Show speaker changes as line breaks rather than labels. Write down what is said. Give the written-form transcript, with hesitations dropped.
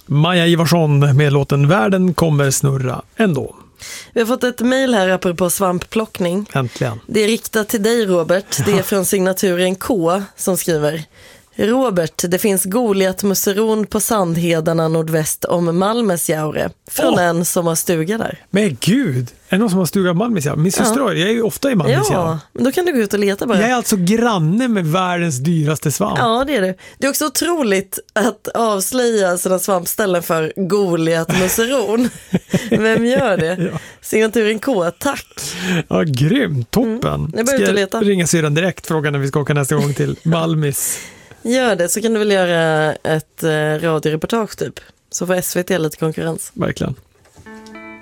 Maja Ivarsson med låten Världen kommer snurra ändå.
Vi har fått ett mejl här apropå svampplockning.
Äntligen.
Det är riktat till dig, Robert. Det är från signaturen K som skriver: Robert, det finns Goliatmusseron på Sandhedarna nordväst om Malmesjaure. Från en som har stuga där.
Men gud, är det någon som har stuga i Malmesjaure? Min syster, jag är ju ofta i Malmesjaure.
Ja, men då kan du gå ut och leta bara.
Jag är alltså granne med världens dyraste svamp.
Ja, det är du. Det är också otroligt att avslöja sina svampställen för Goliatmusseron. Vem gör det?
Ja.
Signaturen K, tack.
Ja, grymt, toppen.
Jag börjar ut och leta.
Ringa syrran direkt, fråga när vi ska åka nästa gång till Malmis.
Gör det, så kan du väl göra ett radioreportage typ. Så får SVT lite konkurrens.
Verkligen.